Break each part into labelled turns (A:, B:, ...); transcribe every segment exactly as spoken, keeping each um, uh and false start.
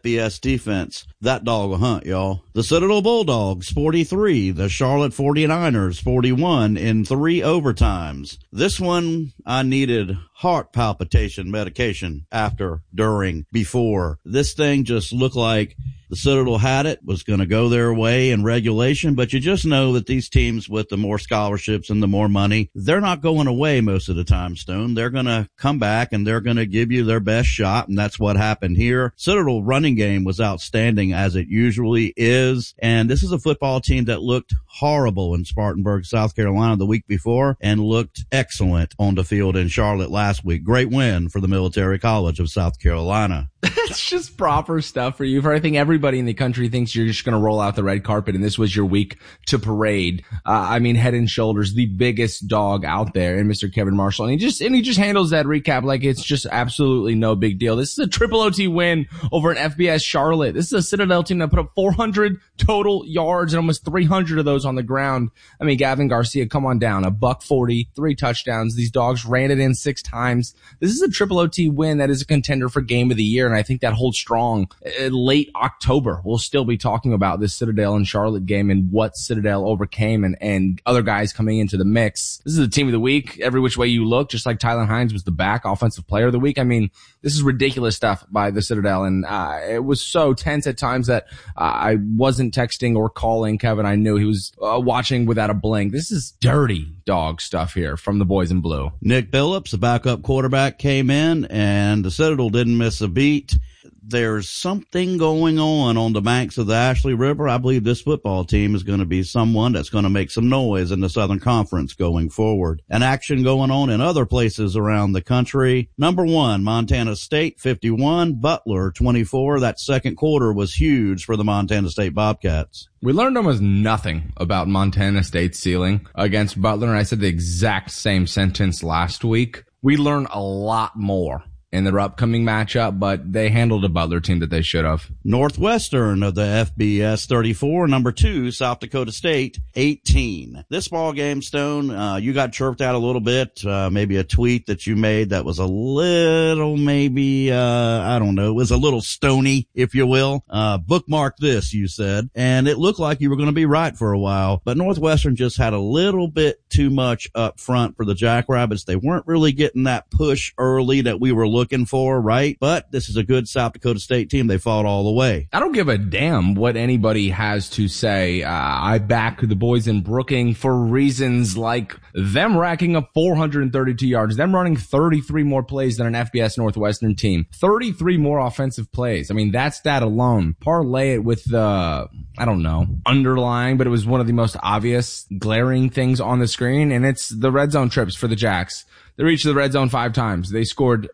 A: B S defense. That dog will hunt, y'all. The Citadel Bulldogs, forty-three. The Charlotte forty-niners, forty-one in three overtimes. This one, I needed heart palpitation medication after, during, before. This thing just looked like the Citadel had it, was going to go their way in regulation, but you just know that these teams with the more scholarships and the more money, they're not going away most of the time, Stone. They're going to come back and they're going to give you their best shot, and that's what happened here. Citadel running game was outstanding, as it usually is, and this is a football team that looked horrible in Spartanburg, South Carolina the week before, and looked excellent on the field in Charlotte last week. Great win for the Military College of South Carolina.
B: It's just proper stuff for you. For I think everybody in the country thinks you're just going to roll out the red carpet, and this was your week to parade. Uh, I mean, head and shoulders, the biggest dog out there, and Mister Kevin Marshall, and he just and he just handles that recap like it's just absolutely no big deal. This is a triple O T win over an F B S Charlotte. This is a Citadel team that put up four hundred total yards and almost three hundred of those on the ground. I mean, Gavin Garcia, come on down, a buck forty, three touchdowns. These dogs ran it in six times. This is a triple O T win that is a contender for game of the year, and I think that holds strong. Uh, late October, we'll still be talking about this Citadel and Charlotte game and what Citadel overcame and, and other guys coming into the mix. This is the team of the week, every which way you look, just like Tyler Hines was the back offensive player of the week. I mean, this is ridiculous stuff by the Citadel, and uh, it was so tense at times that uh, I wasn't texting or calling Kevin. I knew he was uh, watching without a blink. This is dirty dog stuff here from the boys in blue.
A: Nick Phillips, the backup quarterback, came in, and the Citadel didn't miss a beat. There's something going on on the banks of the Ashley River. I believe this football team is going to be someone that's going to make some noise in the Southern Conference going forward. And action going on in other places around the country. Number one, Montana State, fifty-one, Butler, twenty-four. That second quarter was huge for the Montana State Bobcats.
B: We learned almost nothing about Montana State's ceiling against Butler, and I said the exact same sentence last week. We learn a lot more in their upcoming matchup, but they handled a Butler team that they should have.
A: Northwestern of the F B S, thirty-four. Number two, South Dakota State, eighteen. This ball game, Stone, uh, you got chirped out a little bit, uh, maybe a tweet that you made that was a little, maybe, uh, I don't know, it was a little stony, if you will. Uh, bookmark this, you said, and it looked like you were going to be right for a while, but Northwestern just had a little bit too much up front for the Jackrabbits. They weren't really getting that push early that we were looking looking for, right? But this is a good South Dakota State team. They fought all the way.
B: I don't give a damn what anybody has to say. Uh, I back the boys in Brookings for reasons like them racking up four hundred thirty-two yards, them running thirty-three more plays than an F B S Northwestern team, thirty-three more offensive plays. I mean, that stat alone, parlay it with the, uh, I don't know, underlying, but it was one of the most obvious glaring things on the screen, and it's the red zone trips for the Jacks. They reached the red zone five times. They scored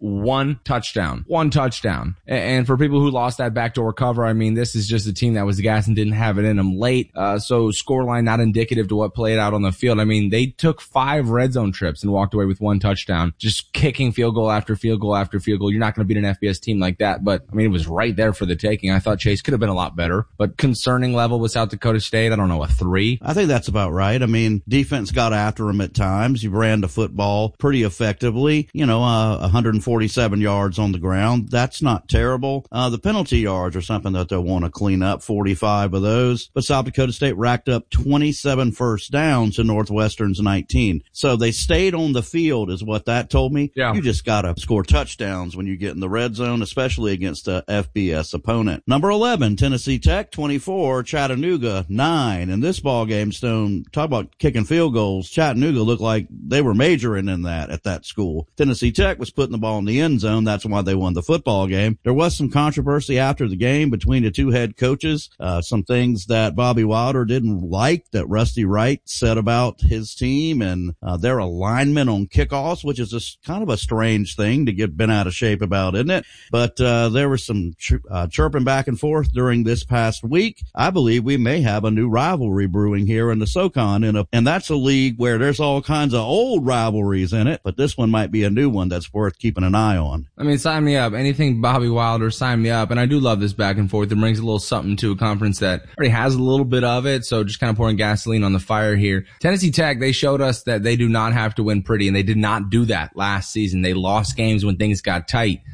B: one touchdown. One touchdown. And for people who lost that backdoor cover, I mean, this is just a team that was the gas and didn't have it in them late. Uh, so scoreline not indicative to what played out on the field. I mean, they took five red zone trips and walked away with one touchdown, just kicking field goal after field goal after field goal. You're not going to beat an F B S team like that. But, I mean, it was right there for the taking. I thought Chase could have been a lot better. But concerning level with South Dakota State, I don't know, a three?
A: I think that's about right. I mean, defense got after them at times. You ran the football pretty effectively, you know, uh, one hundred forty-seven yards on the ground. That's not terrible. Uh, the penalty yards are something that they'll want to clean up, forty-five of those. But South Dakota State racked up twenty-seven first downs to Northwestern's nineteen. So they stayed on the field is what that told me.
B: Yeah.
A: You just got to score touchdowns when you get in the red zone, especially against a F B S opponent. Number eleven, Tennessee Tech, twenty-four, Chattanooga, nine. In this ball game, Stone, talk about kicking field goals. Chattanooga looked like they were majoring in that at that school. Tennessee Tech was putting the ball in the end zone. That's why they won the football game. There was some controversy after the game between the two head coaches. Uh, some things that Bobby Wilder didn't like that Rusty Wright said about his team and uh, their alignment on kickoffs, which is just kind of a strange thing to get bent out of shape about, isn't it? But uh, there was some chir- uh, chirping back and forth during this past week. I believe we may have a new rivalry brewing here in the SoCon, in a, and that's a league where there's all kinds of old rivalries in it. But this one might be a new one that's worth keeping an eye on.
B: I mean, sign me up. Anything Bobby Wilder, sign me up. And I do love this back and forth. It brings a little something to a conference that already has a little bit of it. So just kind of pouring gasoline on the fire here. Tennessee Tech, they showed us that they do not have to win pretty, and they did not do that last season. They lost games when things got tight.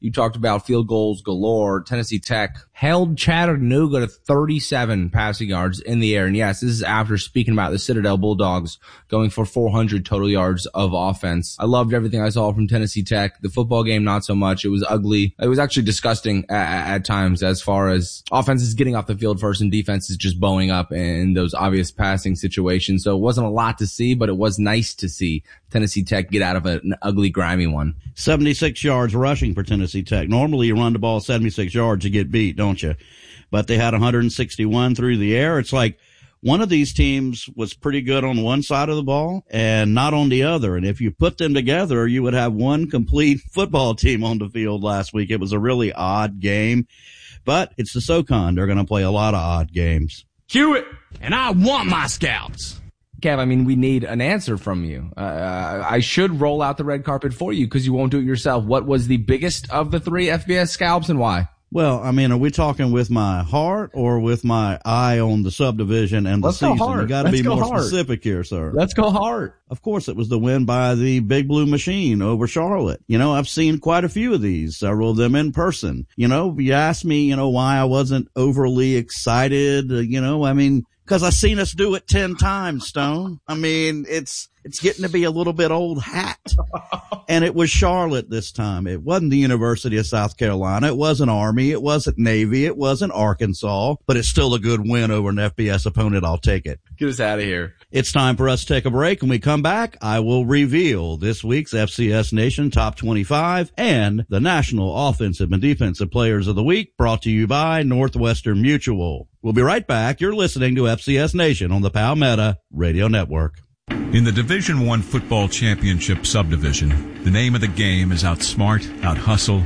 B: You talked about field goals galore. Tennessee Tech held Chattanooga to thirty-seven passing yards in the air. And yes, this is after speaking about the Citadel Bulldogs going for four hundred total yards of offense. I loved everything I saw from Tennessee Tech. The football game, not so much. It was ugly. It was actually disgusting at, at times as far as offense is getting off the field first and defense is just bowing up in those obvious passing situations. So it wasn't a lot to see, but it was nice to see Tennessee Tech get out of an ugly, grimy one.
A: seventy-six yards rushing for Tennessee Tech. Normally you run the ball seventy-six yards, you get beat, don't you? But they had one hundred sixty-one through the air. It's like one of these teams was pretty good on one side of the ball and not on the other. And if you put them together, you would have one complete football team on the field last week. It was a really odd game, but it's the SoCon. They're going to play a lot of odd games.
C: Cue it, and I want my scouts.
B: Kev, I mean, we need an answer from you. Uh, I should roll out the red carpet for you because you won't do it yourself. What was the biggest of the three F B S scalps and why?
A: Well, I mean, are we talking with my heart or with my eye on the subdivision and the
B: Let's
A: season?
B: Go hard.
A: You got to be more
B: hard.
A: specific here, sir.
B: Let's go hard.
A: Of course, it was the win by the Big Blue Machine over Charlotte. You know, I've seen quite a few of these, several of them in person. You know, you asked me, you know, why I wasn't overly excited. Uh, you know, I mean, because I seen us do it ten times, Stone. I mean, it's it's getting to be a little bit old hat. And it was Charlotte this time. It wasn't the University of South Carolina. It wasn't Army. It wasn't Navy. It wasn't Arkansas. But it's still a good win over an F B S opponent. I'll take it.
B: Get us out of here.
A: It's time for us to take a break. When we come back, I will reveal this week's F C S Nation Top twenty-five and the National Offensive and Defensive Players of the Week, brought to you by Northwestern Mutual. We'll be right back. You're listening to F C S Nation on the Palmetto Radio Network.
D: In the Division One Football Championship subdivision, the name of the game is outsmart, outhustle,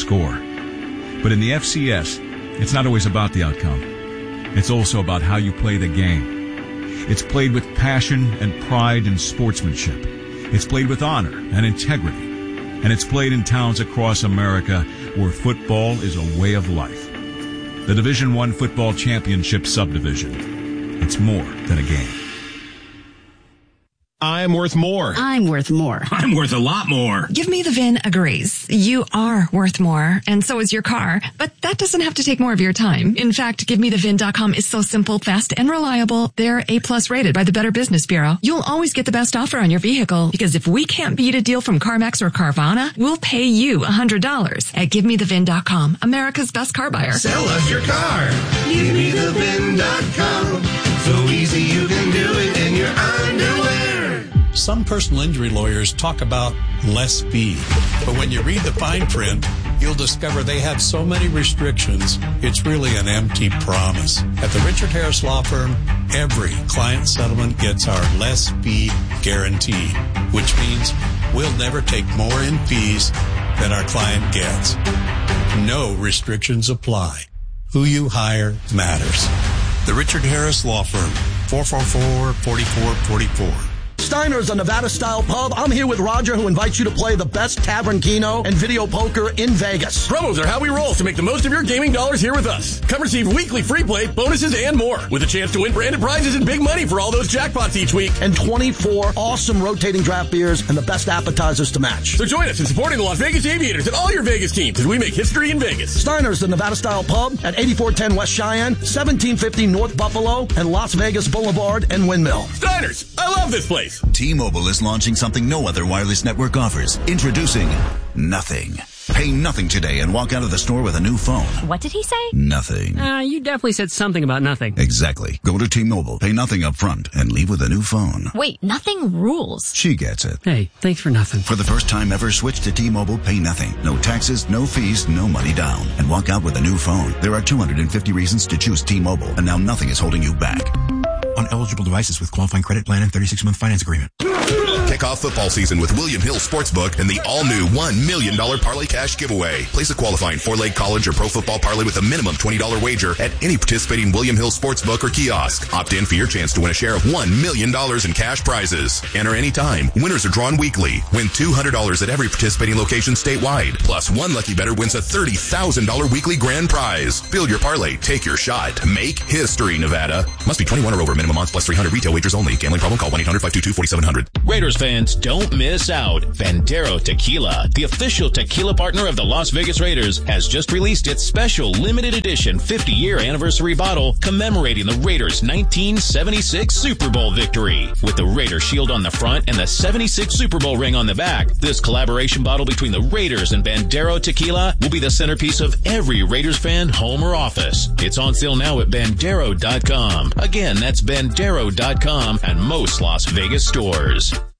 D: outscore. But in the F C S, it's not always about the outcome. It's also about how you play the game. It's played with passion and pride and sportsmanship. It's played with honor and integrity. And it's played in towns across America where football is a way of life. The Division One Football Championship subdivision. It's more than a game.
E: I'm worth more.
F: I'm worth more.
C: I'm worth a lot more.
F: Give Me the V I N agrees. You are worth more, and so is your car. But that doesn't have to take more of your time. In fact, Give Me The V I N dot com is so simple, fast, and reliable. They're A-plus rated by the Better Business Bureau. You'll always get the best offer on your vehicle, because if we can't beat a deal from CarMax or Carvana, we'll pay you one hundred dollars at Give Me The V I N dot com, America's best car buyer.
G: Sell us your car. Give Me The V I N dot com. So easy you can do it in your underwear.
E: Some personal injury lawyers talk about less fee, but when you read the fine print, you'll discover they have so many restrictions, it's really an empty promise. At the Richard Harris Law Firm, every client settlement gets our less fee guarantee, which means we'll never take more in fees than our client gets. No restrictions apply. Who you hire matters. The Richard Harris Law Firm, four four four, four four four four.
H: Steiner's a Nevada-style pub. I'm here with Roger, who invites you to play the best tavern keno and video poker in Vegas.
I: Promos are how we roll, so make the most of your gaming dollars here with us. Come receive weekly free play, bonuses, and more, with a chance to win branded prizes and big money for all those jackpots each week.
H: And twenty-four awesome rotating draft beers and the best appetizers to match.
I: So join us in supporting the Las Vegas Aviators and all your Vegas teams as we make history in Vegas.
H: Steiner's, the Nevada-style pub at eighty-four ten West Cheyenne, seventeen fifty North Buffalo, and Las Vegas Boulevard and Windmill.
I: Steiner's, I love this place.
J: T-Mobile is launching something no other wireless network offers. Introducing Nothing. Pay nothing today and walk out of the store with a new phone.
K: What did he say?
J: Nothing.
K: Uh, you definitely said something about nothing.
J: Exactly. Go to T-Mobile, pay nothing up front, and leave with a new phone.
K: Wait, nothing rules.
J: She gets it.
K: Hey, thanks for nothing.
J: For the first time ever, switch to T-Mobile, pay nothing. No taxes, no fees, no money down. And walk out with a new phone. There are two hundred fifty reasons to choose T-Mobile, and now nothing is holding you back.
L: On eligible devices with qualifying credit plan and thirty-six month finance agreement.
M: Kick off football season with William Hill Sportsbook and the all-new one million dollars Parlay Cash giveaway. Place a qualifying four-leg college or pro football parlay with a minimum twenty dollars wager at any participating William Hill Sportsbook or kiosk. Opt in for your chance to win a share of one million dollars in cash prizes. Enter anytime. Winners are drawn weekly. Win two hundred dollars at every participating location statewide. Plus, one lucky bettor wins a thirty thousand dollars weekly grand prize. Build your parlay. Take your shot. Make history, Nevada. Must be twenty-one or over. Minimum odds plus three hundred. Retail wagers only. Gambling problem? Call one eight hundred five two two four seven zero zero.
E: Raiders fans,
N: fans, don't miss out. Bandero Tequila, the official tequila partner of the Las Vegas Raiders, has just released its special limited edition fifty-year anniversary bottle commemorating the Raiders' nineteen seventy-six Super Bowl victory. With the Raider shield on the front and the seventy-six Super Bowl ring on the back, this collaboration bottle between the Raiders and Bandero Tequila will be the centerpiece of every Raiders fan home or office. It's on sale now at Bandero dot com. Again, that's Bandero dot com and most Las Vegas stores.